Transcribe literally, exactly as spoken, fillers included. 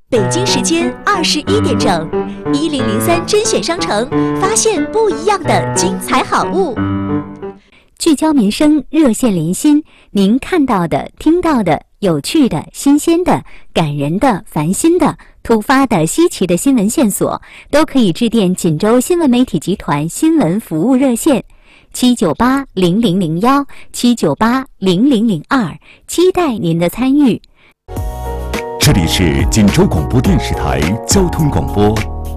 北京时间二十一点整，一零零三甄选商城发现不一样的精彩好物。 聚焦民生，热线连心，您看到的、听到的、有趣的、新鲜的、感人的、烦心的、突发的、稀奇的新闻线索，都可以致电锦州新闻媒体集团新闻服务热线七九八零零零幺七九八零零零二，期待您的参与。 这里是锦州广播电视台交通广播